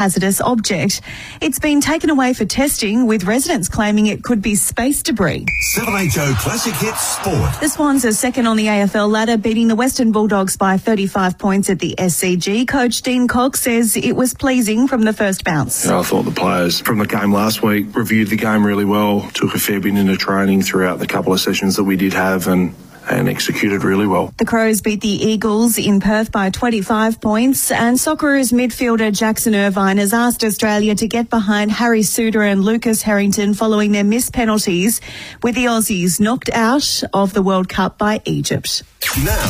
hazardous object. It's been taken away for testing, with residents claiming it could be space debris. 7HO Classic Hits Sport. The Swans are second on the AFL ladder, beating the Western Bulldogs by 35 points at the SCG. Coach Dean Cox says it was pleasing from the first bounce. I thought the players from the game last week reviewed the game really well, took a fair bit into training throughout the couple of sessions that we did have and executed really well. The Crows beat the Eagles in Perth by 25 points, and Socceroos midfielder Jackson Irvine has asked Australia to get behind Harry Suter and Lucas Harrington following their missed penalties, with the Aussies knocked out of the World Cup by Egypt. Now